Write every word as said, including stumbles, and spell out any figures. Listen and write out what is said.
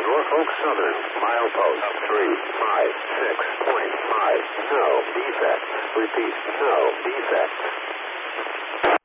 Norfolk Southern, milepost three five six point five. No defects. Repeat, no defects.